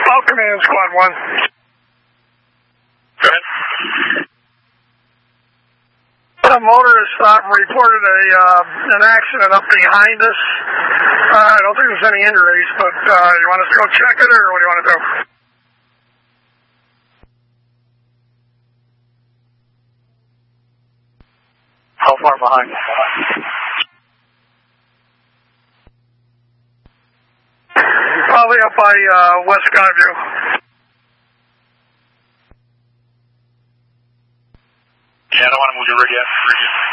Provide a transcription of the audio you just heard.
All command, Squad 1. Go ahead. A motorist reported an accident up behind us. I don't think there's any injuries, but you want us to go check it, or what do you want to do? How far behind? Probably up by West Skyview. Yeah, I don't want to move your rig yet.